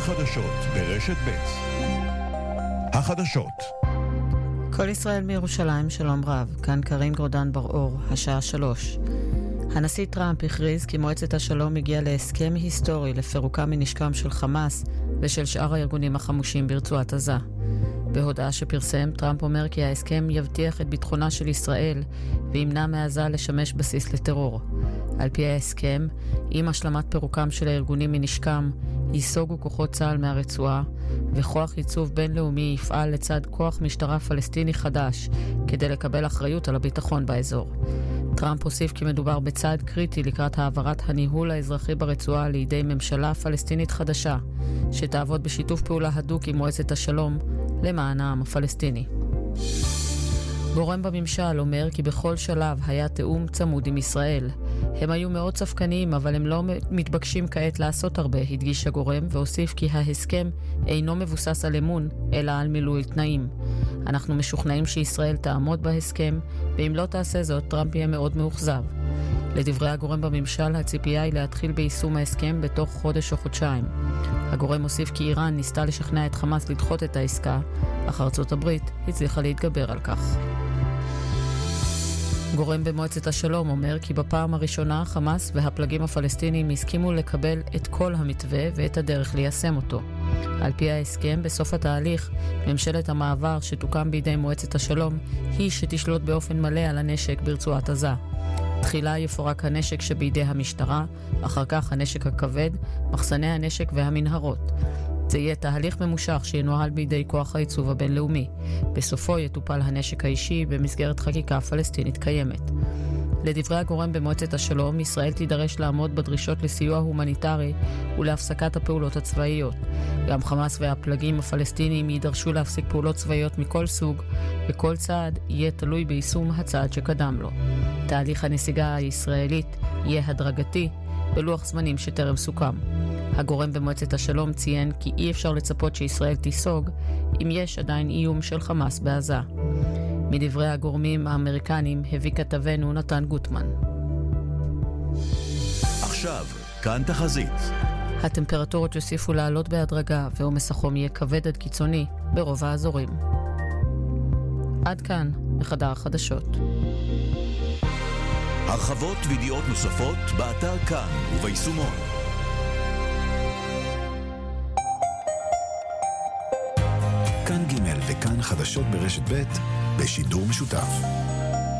החדשות ברשת ב'. החדשות. כל ישראל מירושלים, שלום רב. כאן קרין גרודן בר-אור, השעה 3. הנשיא טראמפ הכריז כי מועצת השלום הגיעה להסכם היסטורי לפירוקה מנשקם של חמאס ושל שאר הארגונים החמושים ברצועת עזה. בהודעה שפרסם, טראמפ אומר כי ההסכם יבטיח את ביטחונה של ישראל וימנע מעזה לשמש בסיס לטרור. על פי ההסכם, עם השלמת פירוקם של הארגונים מנשקם, ייסוגו כוחות צה"ל מהרצועה, וכוח ייצוב בינלאומי יפעל לצד כוח משטרה פלסטיני חדש, כדי לקבל אחריות על הביטחון באזור. טראמפ הוסיף כי מדובר בצעד קריטי לקראת העברת הניהול האזרחי ברצועה לידי ממשלה פלסטינית חדשה, שתעבוד בשיתוף פעולה הדוק עם מועצת השלום למען העם הפלסטיני. גורם בממשל אומר כי בכל שלב היה תאום צמוד עם ישראל. הם היו מאוד ספקניים, אבל הם לא מתבקשים כעת לעשות הרבה, הדגיש הגורם, והוסיף כי ההסכם אינו מבוסס על אמון, אלא על מילוי תנאים. אנחנו משוכנעים שישראל תעמוד בהסכם, ואם לא תעשה זאת, טראמפ יהיה מאוד מאוכזב. לדברי הגורם בממשל, הציפייה היא להתחיל ביישום ההסכם בתוך חודש או חודשיים. הגורם מוסיף כי איראן ניסתה לשכנע את חמאס לדחות את העסקה, אך ארצות הברית הצליחה להתגבר על כך. גורם במועצת השלום אומר כי בפעם הראשונה חמאס והפלגים הפלסטינים הסכימו לקבל את כל המתווה ואת הדרך ליישם אותו. על פי ההסכם, בסוף התהליך, ממשלת המעבר שתוקם בידי מועצת השלום היא שתשלוט באופן מלא על הנשק ברצועת עזה. תחילה יפורק הנשק שבידי המשטרה, אחר כך הנשק הכבד, מחסני הנשק והמנהרות. זה יהיה תהליך ממושך שינוהל בידי כוח הייצוב הבינלאומי. בסופו יטופל הנשק האישי במסגרת חקיקה פלסטינית קיימת. לדברי הגורם במועצת השלום, ישראל תידרש לעמוד בדרישות לסיוע הומניטרי ולהפסקת הפעולות הצבאיות. גם חמאס והפלגים הפלסטיניים יידרשו להפסיק פעולות צבאיות מכל סוג, וכל צעד יהיה תלוי ביישום הצעד שקדם לו. תהליך הנסיגה הישראלית יהיה הדרגתי, בלוח זמנים שטרם סוכם. הגורם במועצת השלום ציין כי אי אפשר לצפות שישראל תיסוג אם יש עדיין איום של חמאס בעזה. מדברי הגורמים האמריקנים הביא כתבנו נתן גוטמן. עכשיו, כאן תחזית. הטמפרטורות יוסיפו לעלות בהדרגה ועומס החום יהיה כבד עד קיצוני ברוב האזורים. עד כאן בחדר החדשות. הרחבות וידיעות נוספות באתר כאן וביישומון. כאן ג' וכאן חדשות ברשת ב' בשידור משותף.